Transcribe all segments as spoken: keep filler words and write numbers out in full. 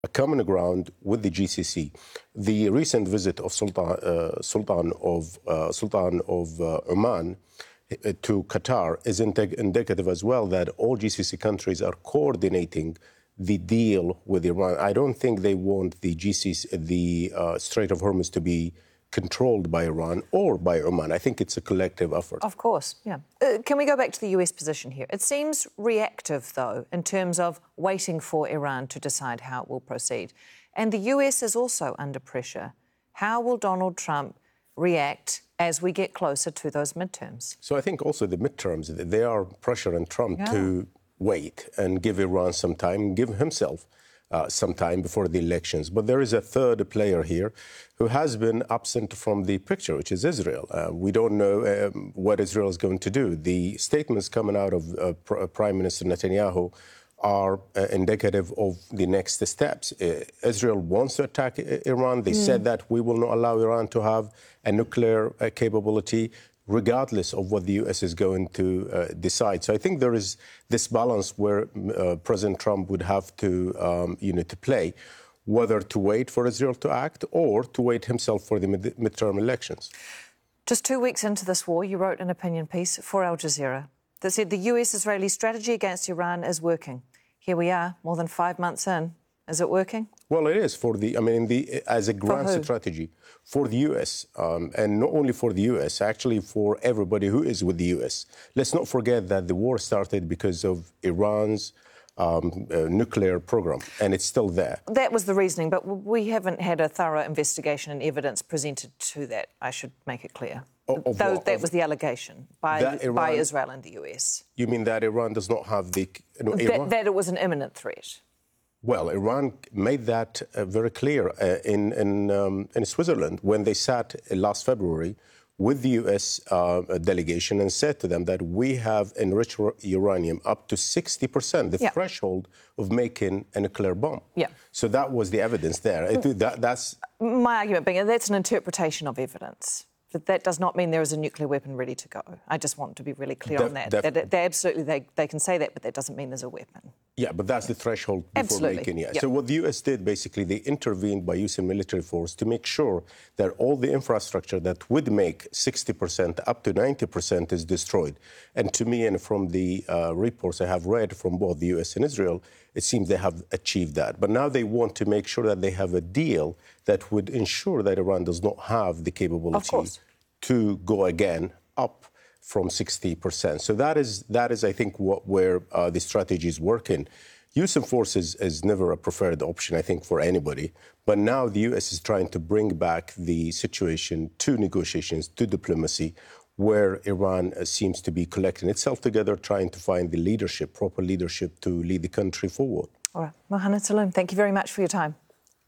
a common ground with the G C C. The recent visit of Sultan, uh, Sultan of, uh, Sultan of uh, Oman uh, to Qatar is indic indicative as well that all G C C countries are coordinating the deal with Iran. I don't think they want the G C C, the uh, Strait of Hormuz to be controlled by Iran or by Oman. I think it's a collective effort. Of course, yeah. Uh, can we go back to the U S position here? It seems reactive, though, in terms of waiting for Iran to decide how it will proceed. And the U S is also under pressure. How will Donald Trump react as we get closer to those midterms? So I think also the midterms, they are pressuring Trump yeah. to wait and give Iran some time, give himself Uh, some time before the elections. But there is a third player here who has been absent from the picture, which is Israel. Uh, we don't know um, what Israel is going to do. The statements coming out of uh, Pr Prime Minister Netanyahu are uh, indicative of the next steps. Uh, Israel wants to attack Iran. They mm. said that we will not allow Iran to have a nuclear uh, capability, regardless of what the U S is going to uh, decide. So I think there is this balance where uh, President Trump would have to, um, you know, to play, whether to wait for Israel to act or to wait himself for the mid midterm elections. Just two weeks into this war, you wrote an opinion piece for Al Jazeera that said the U S-Israeli strategy against Iran is working. Here we are, more than five months in. Is it working? Well, it is for the, I mean, the, as a grand strategy for the U S, um, and not only for the U S, actually for everybody who is with the U S. Let's not forget that the war started because of Iran's um, uh, nuclear program, and it's still there. That was the reasoning, but we haven't had a thorough investigation and evidence presented to that, I should make it clear. Of, of Though what? that of was the allegation by, Iran, by Israel and the U S. You mean that Iran does not have the... No, that, Iran? that it was an imminent threat. Well, Iran made that uh, very clear uh, in, in, um, in Switzerland when they sat last February with the U S uh, delegation and said to them that we have enriched uranium up to sixty percent, the yeah. threshold of making a nuclear bomb. Yeah. So that was the evidence there. It, that, that's... My argument being that's an interpretation of evidence. That that does not mean there is a nuclear weapon ready to go. I just want to be really clear Def on that. def that they absolutely, they, they can say that, but that doesn't mean there's a weapon. Yeah, but that's the threshold before absolutely. making it. Yep. So what the U S did, basically, they intervened by using military force to make sure that all the infrastructure that would make sixty percent up to ninety percent is destroyed. And to me, and from the uh, reports I have read from both the U S and Israel, it seems they have achieved that. But now they want to make sure that they have a deal that would ensure that Iran does not have the capability to go again up from sixty percent. So that is, that is I think, what, where uh, the strategy is working. Use of force is, is never a preferred option, I think, for anybody. But now the U S is trying to bring back the situation to negotiations, to diplomacy, where Iran uh, seems to be collecting itself together, trying to find the leadership, proper leadership to lead the country forward. All right. Mohanad Saloom, thank you very much for your time.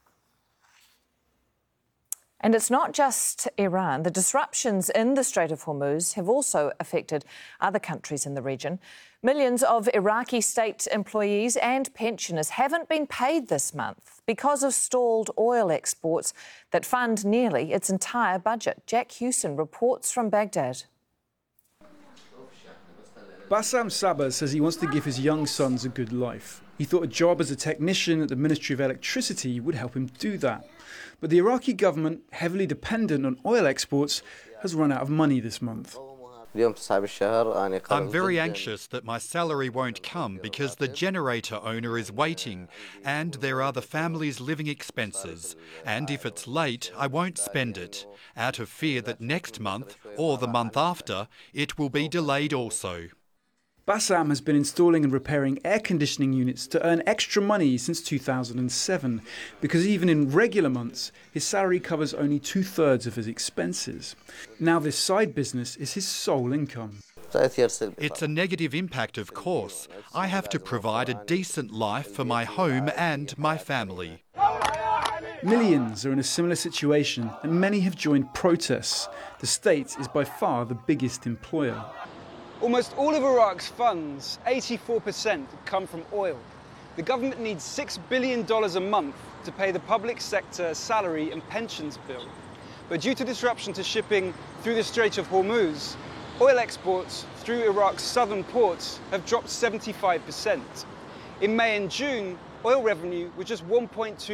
And it's not just Iran. The disruptions in the Strait of Hormuz have also affected other countries in the region. Millions of Iraqi state employees and pensioners haven't been paid this month because of stalled oil exports that fund nearly its entire budget. Jack Hewson reports from Baghdad. Bassam Sabah says he wants to give his young sons a good life. He thought a job as a technician at the Ministry of Electricity would help him do that. But the Iraqi government, heavily dependent on oil exports, has run out of money this month. I'm very anxious that my salary won't come because the generator owner is waiting and there are the family's living expenses. And if it's late, I won't spend it, out of fear that next month or the month after, it will be delayed also. Bassam has been installing and repairing air conditioning units to earn extra money since two thousand seven, because even in regular months, his salary covers only two-thirds of his expenses. Now this side business is his sole income. It's a negative impact, of course. I have to provide a decent life for my home and my family. Millions are in a similar situation, and many have joined protests. The state is by far the biggest employer. Almost all of Iraq's funds, eighty-four percent, come from oil. The government needs six billion dollars a month to pay the public sector salary and pensions bill. But due to disruption to shipping through the Strait of Hormuz, oil exports through Iraq's southern ports have dropped seventy-five percent. In May and June, oil revenue was just one point two